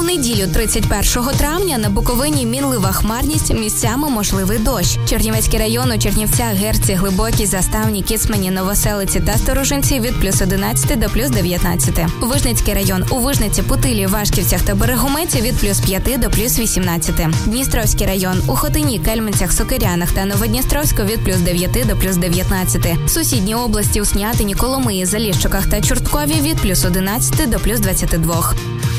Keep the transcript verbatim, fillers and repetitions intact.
неділю тридцять першого травня на Буковині мінлива хмарність, місцями можливий дощ. Чернівецький район у Чернівцях, Герці, Глибокій, Заставні, Кіцмані, Новоселиці та Сторожинці від плюс одинадцяти до плюс дев'ятнадцяти. Вижницький район у Вижниці, Путилі, Вашківцях та Берегометі від плюс п'яти до плюс вісімнадцяти. Дністровський район у Хотині, Кельменцях, Сокирянах та Новодністровську від плюс дев'яти до плюс дев'ятнадцяти. Сусідні області у Снятині, Коломиї, Заліщиках та Чорткові від плюс одинадцяти до плюс двадцяти двох.